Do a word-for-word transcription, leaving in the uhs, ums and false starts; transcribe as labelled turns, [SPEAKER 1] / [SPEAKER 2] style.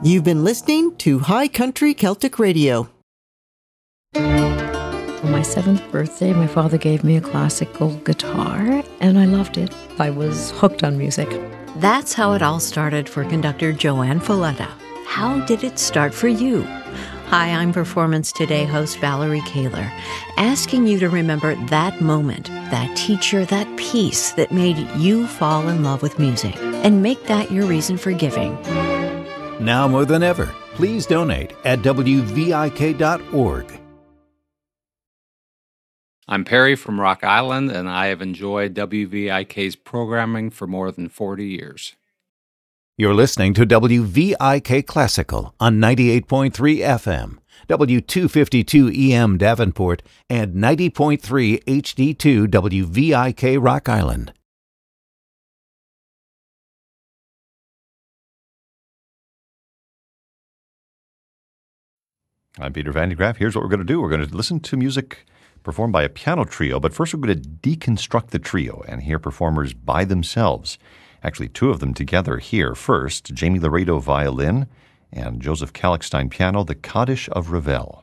[SPEAKER 1] You've been listening to High Country Celtic Radio.
[SPEAKER 2] On my seventh birthday, my father gave me a classical guitar, and I loved it. I was hooked on music.
[SPEAKER 3] That's how it all started for conductor Joanne Folletta. How did it start for you? Hi, I'm Performance Today host Valerie Kaler, asking you to remember that moment, that teacher, that piece that made you fall in love with music, and make that your reason for giving.
[SPEAKER 4] Now more than ever, please donate at W V I K dot org.
[SPEAKER 5] I'm Perry from Rock Island, and I have enjoyed W V I K's programming for more than forty years.
[SPEAKER 4] You're listening to W V I K Classical on ninety-eight point three F M, W two fifty-two E M Davenport, and ninety point three H D two W V I K Rock Island.
[SPEAKER 6] I'm Peter Van de Graaff. Here's what we're going to do. We're going to listen to music performed by a piano trio, but first we're going to deconstruct the trio and hear performers by themselves. Actually, two of them together here. First, Jamie Laredo violin and Joseph Kalkstein piano, the Kaddish of Ravel.